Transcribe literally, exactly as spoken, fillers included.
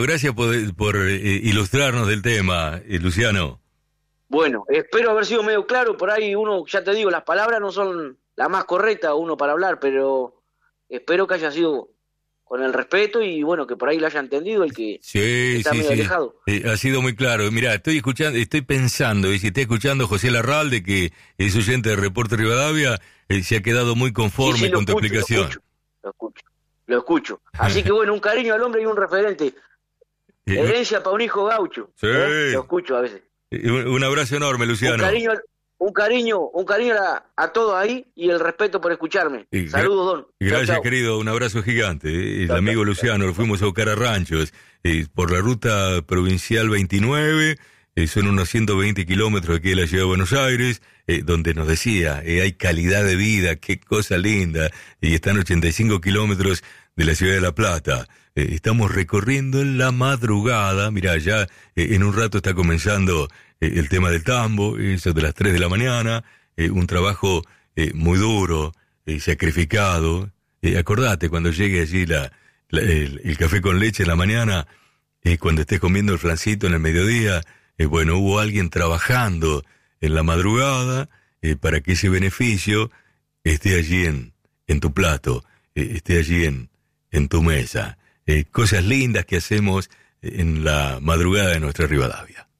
Gracias por, por eh, ilustrarnos del tema, eh, Luciano. Bueno, espero haber sido medio claro. Por ahí uno, ya te digo, las palabras no son las más correctas uno para hablar, pero espero que haya sido con el respeto y bueno, que por ahí lo haya entendido el que Sí, está sí, medio sí. alejado. Eh, ha sido muy claro. Mira, estoy escuchando, estoy pensando, y si está escuchando José Larralde, que es oyente de Reporte Rivadavia, eh, se ha quedado muy conforme Sí, sí, lo con tu escucho, lo explicación. escucho, lo escucho, lo escucho. Así que bueno, un cariño al hombre y un referente. Eh, Herencia para un hijo gaucho. sí. ¿eh? Lo escucho a veces. Eh, Un, un abrazo enorme, Un Luciano. cariño, al- un cariño, un cariño a, a todos ahí y el respeto por escucharme. Y gra- Saludos, Don. Chau, Gracias, chau. querido. Un abrazo gigante. eh. El Chau, amigo chau, Luciano, lo chau. fuimos a buscar a Ranchos, eh, por la ruta provincial veintinueve. Eh, son unos ciento veinte kilómetros aquí de la ciudad de Buenos Aires, eh, donde nos decía, eh, hay calidad de vida, qué cosa linda. Y están ochenta y cinco kilómetros de la ciudad de La Plata. Eh, estamos recorriendo en la madrugada. Mirá, ya eh, en un rato está comenzando eh, el tema del tambo, eso de las tres de la mañana. Eh, un trabajo eh, muy duro, eh, sacrificado. Eh, acordate, cuando llegue allí la, la- el, el café con leche en la mañana, eh, cuando estés comiendo el flancito en el mediodía, eh, bueno, hubo alguien trabajando en la madrugada eh, para que ese beneficio esté allí en, en tu plato, eh, esté allí en, en tu mesa. Eh, cosas lindas que hacemos en la madrugada de nuestra Rivadavia.